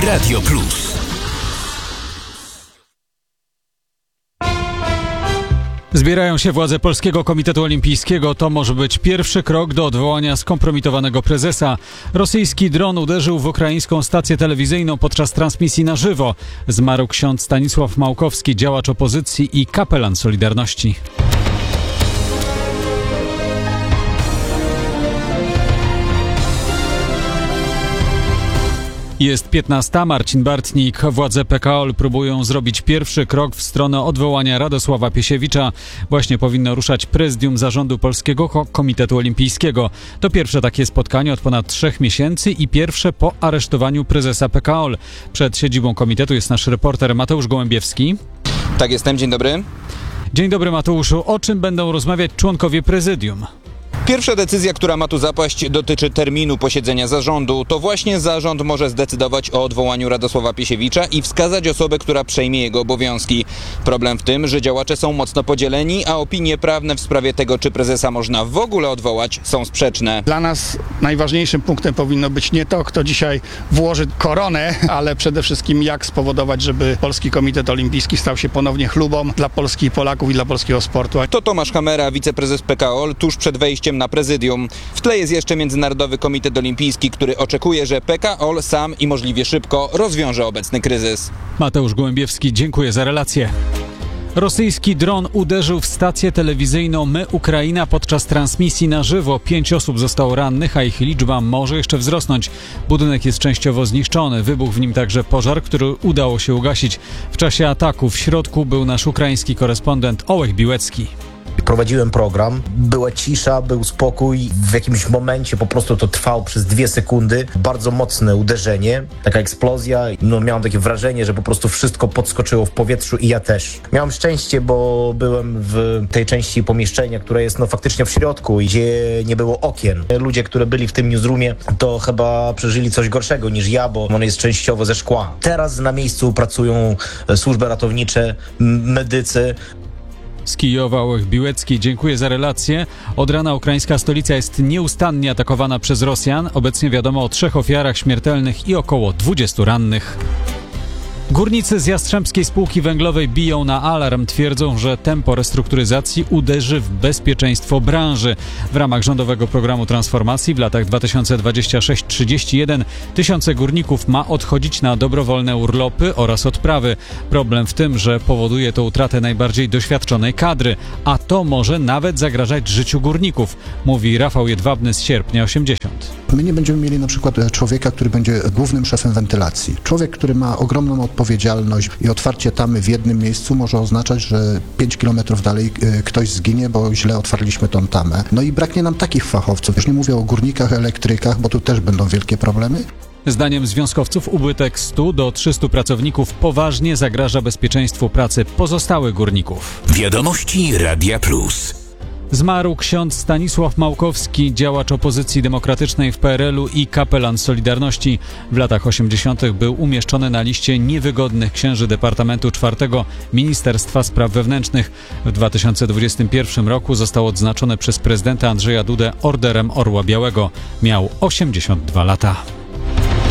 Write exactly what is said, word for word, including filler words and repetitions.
Radio Plus. Zbierają się władze Polskiego Komitetu Olimpijskiego. To może być pierwszy krok do odwołania skompromitowanego prezesa. Rosyjski dron uderzył w ukraińską stację telewizyjną podczas transmisji na żywo. Zmarł ksiądz Stanisław Małkowski, działacz opozycji i kapelan Solidarności. Jest piętnasta. Marcin Bartnik. Władze P K O L próbują zrobić pierwszy krok w stronę odwołania Radosława Piesiewicza. Właśnie powinno ruszać prezydium zarządu Polskiego Komitetu Olimpijskiego. To pierwsze takie spotkanie od ponad trzech miesięcy i pierwsze po aresztowaniu prezesa P K O L. Przed siedzibą komitetu jest nasz reporter Mateusz Gołębiewski. Tak, jestem. Dzień dobry. Dzień dobry, Mateuszu. O czym będą rozmawiać członkowie prezydium? Pierwsza decyzja, która ma tu zapaść, dotyczy terminu posiedzenia zarządu. To właśnie zarząd może zdecydować o odwołaniu Radosława Piesiewicza i wskazać osobę, która przejmie jego obowiązki. Problem w tym, że działacze są mocno podzieleni, a opinie prawne w sprawie tego, czy prezesa można w ogóle odwołać, są sprzeczne. Dla nas najważniejszym punktem powinno być nie to, kto dzisiaj włoży koronę, ale przede wszystkim jak spowodować, żeby Polski Komitet Olimpijski stał się ponownie chlubą dla Polski, Polaków i dla polskiego sportu. To Tomasz Hamera, wiceprezes P K O L, tuż przed wejściem na prezydium. W tle jest jeszcze Międzynarodowy Komitet Olimpijski, który oczekuje, że P K O L sam i możliwie szybko rozwiąże obecny kryzys. Mateusz Gołębiewski, dziękuję za relację. Rosyjski dron uderzył w stację telewizyjną My Ukraina podczas transmisji na żywo. Pięć osób zostało rannych, a ich liczba może jeszcze wzrosnąć. Budynek jest częściowo zniszczony. Wybuchł w nim także pożar, który udało się ugasić. W czasie ataku w środku był nasz ukraiński korespondent Ołech Biłecki. Prowadziłem program, była cisza, był spokój. W jakimś momencie po prostu to trwało przez dwie sekundy. Bardzo mocne uderzenie, taka eksplozja. No, miałem takie wrażenie, że po prostu wszystko podskoczyło w powietrzu i ja też. Miałem szczęście, bo byłem w tej części pomieszczenia, która jest no faktycznie w środku, gdzie nie było okien. Ludzie, którzy byli w tym newsroomie, to chyba przeżyli coś gorszego niż ja, bo on jest częściowo ze szkła. Teraz na miejscu pracują służby ratownicze, medycy. Z Kijowa Ołech Biłecki, dziękuję za relację. Od rana ukraińska stolica jest nieustannie atakowana przez Rosjan. Obecnie wiadomo o trzech ofiarach śmiertelnych i około dwudziestu rannych. Górnicy z Jastrzębskiej Spółki Węglowej biją na alarm. Twierdzą, że tempo restrukturyzacji uderzy w bezpieczeństwo branży. W ramach rządowego programu transformacji w latach dwa tysiące dwudziestym szóstym do trzydziestego pierwszego tysiące górników ma odchodzić na dobrowolne urlopy oraz odprawy. Problem w tym, że powoduje to utratę najbardziej doświadczonej kadry, a to może nawet zagrażać życiu górników, mówi Rafał Jedwabny z Sierpnia osiemdziesiąt. My nie będziemy mieli na przykład człowieka, który będzie głównym szefem wentylacji. Człowiek, który ma ogromną odpowiedzialność i otwarcie tamy w jednym miejscu może oznaczać, że pięć kilometrów dalej ktoś zginie, bo źle otwarliśmy tą tamę. No i braknie nam takich fachowców. Już nie mówię o górnikach, elektrykach, bo tu też będą wielkie problemy. Zdaniem związkowców ubytek stu do trzystu pracowników poważnie zagraża bezpieczeństwu pracy pozostałych górników. Wiadomości Radia Plus. Zmarł ksiądz Stanisław Małkowski, działacz opozycji demokratycznej w P R L u i kapelan Solidarności. W latach osiemdziesiątych był umieszczony na liście niewygodnych księży Departamentu czwartego Ministerstwa Spraw Wewnętrznych. W dwa tysiące dwudziestym pierwszym roku został odznaczony przez prezydenta Andrzeja Dudę Orderem Orła Białego. Miał osiemdziesiąt dwa lata.